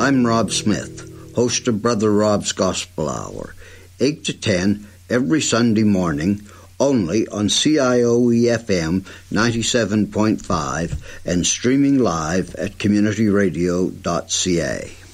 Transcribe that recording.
I'm Rob Smith, host of Brother Rob's Gospel Hour, 8 to 10 every Sunday morning, only on CIOE-FM 97.5 and streaming live at communityradio.ca.